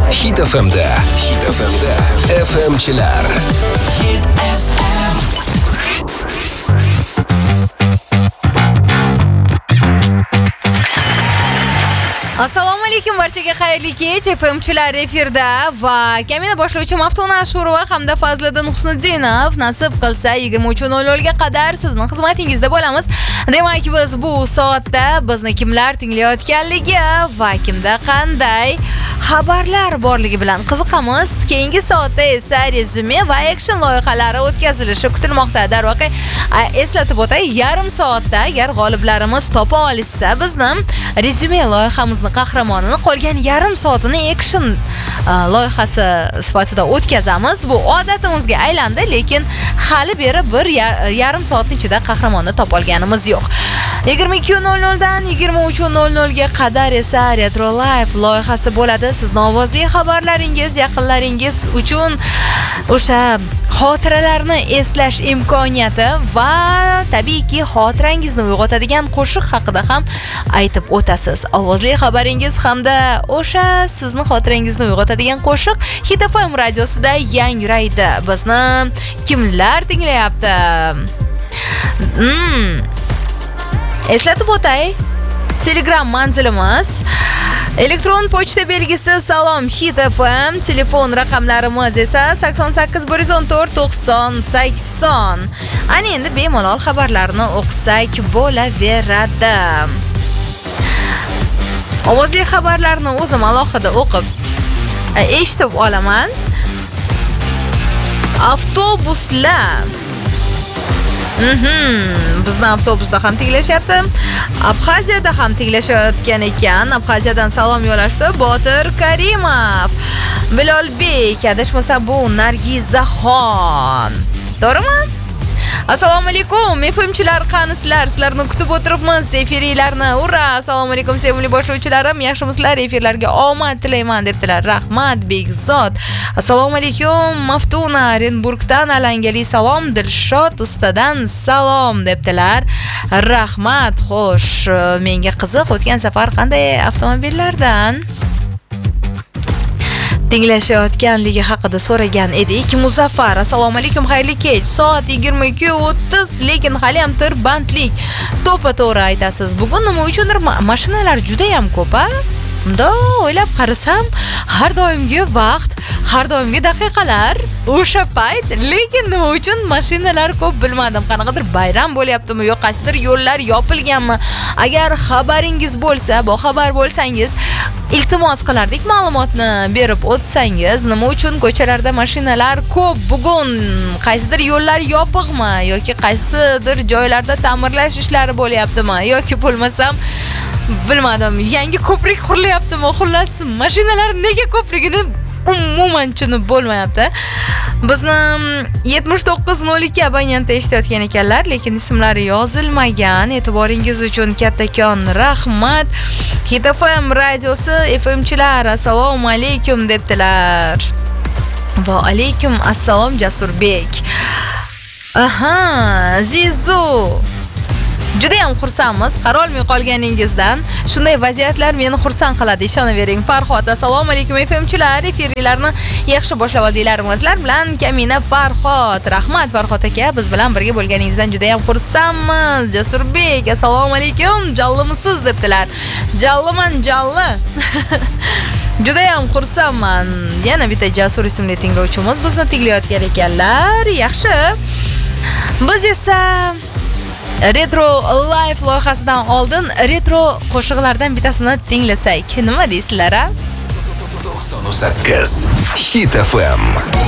Hit FM'da FM'chilar. Hit FM. Assalomu alaykum barchaga, xayrli kech. FM'chilar efirda va kamina boshlovchi Maftuna Ashurova hamda Fazliddin Husniddinov nasib qilsa 23:00 ga qadar sizning xizmatingizda bo'lamiz. Demak, biz bu soatda bizni kimlar tinglayotganligi va kimda qanday xabarlar borligi bilan qiziqamiz. Keyingi soatda esa rezyume va action loyihalari o'tkazilishi kutilmoqda. Darvoqe, eslatib o'tay, yarim soatda agar g'oliblarimiz topa olishsa, bizni rezyume loyihamizni qahramonini qolgan yarim soatini action loyihasi sifatida o'tkazamiz. Bu odatimizga aylandi, lekin hali beri bir yarim soatning ichida qahramonni topolganimiz yo'q. 22:00 dan 23:00 ga qadar esa Retro Life loyihasi bo'ladi. Sizning ovozli xabarlaringiz yaqinlaringiz uchun o'sha xotiralarni eslash imkoniyati va tabiiyki xotirangizni uyg'otadigan qo'shiq haqida ham aytib o'tasiz. Ovozli xabaringiz hamda o'sha sizni xotirangizni uyg'otadigan qo'shiq Hit FM radiosida yangraydi. Bizni kimlar tinglayapti? Eslatib o'tay, Telegram manzilimiz, elektron pochta belgisi salom Hit FM, telefon raqamlarimiz esa 88 114 9080. Ana endi bemalol xabarlarni o'qisak bo'laveradi. Ovozli xabarlarni o'zim alohida o'qib eshitib olaman. Avtobuslar bizni avtobusda ham tinglashyapti. Abxaziyada ham tinglashayotgan ekan. Abxaziyadan salom yo'lashdi Botir Karimov. Bilolbek, adashmasa bu Nargizaxon. To'g'rimi? Assalomu alaykum, FM'chilar qani sizlar? Sizlarni kutib o'tiribmiz efiringlarni. Ura! Assalomu alaykum sevimli boshlovchilarim. Yaxshimisizlar? Efirlarga omad tilayman debdilar. Rahmat Bekzod. Assalomu alaykum, Maftuna Renburgdan alangali salom, Dilshod ustadan salom debdilar. Rahmat. Xo'sh, menga qiziq, o'tgan safar qanday avtomobillardan tinglashayotganligi haqida so'ragan edik. Muzaffar, assalomu alaykum, xayrli kech. Soat 22:30, lekin hali ham tirbandlik. To'pa-to'g'ri aytasiz. Bugun nima uchundir mashinalar juda ham ko'p, a? Unda o'ylab qarasam, har doimgi vaqt, har doimgi daqiqalar o'sha payt, lekin nima uchun mashinalar ko'p bilmadim. Qanaqadir bayram bo'lyaptimi, yo'q qaysidir yo'llar yopilganmi? Agar xabaringiz bo'lsa, boxabar bo'lsangiz, iltimos qilardik ma'lumotni berib o'tsangiz. Nima uchun ko'chalarda mashinalar ko'p bugun? Qaysidir yo'llar yopiqmi yoki qaysidir joylarda ta'mirlash ishlari bo'lyaptimi yoki bo'lmasam bilmadim, yangi ko'prik qurilyaptimi? Xullas, mashinalar nega ko'pligini umuman tushunib bo'lmayapti. Bizni 7902 abonenti eshitayotgan ekanlar, lekin ismlari yozilmagan. E'tiboringiz uchun kattakon rahmat. Hit FM radiosi FM'chilar, assalomu alaykum debdilar. Va alaykum assalom Jasurbek. Aha, Zizu. Juda ham xursandmiz qarolmay qolganingizdan. Shunday vaziyatlar meni xursand qiladi, ishonavering. Farhod, assalomu alaykum FM'chilar. Efirlarni yaxshi boshlab oldinglaringizlar bilan Kamina Farhod. Rahmat Farhod aka, biz bilan birga bo'lganingizdan juda ham xursandmiz. Jasurbek, assalomu alaykum. Jallimisiz debdilar. Jalliman, jalli. Juda ham xursandman. Yana bitta Jasur ismli tinglovchimiz bizni tinglayotgan ekanlar. Yaxshi. Biz esa Retro Life loyihasidan oldin retro qo'shiqlardan bittasini tinglasak, nima deysizlar? 98 Hit FM.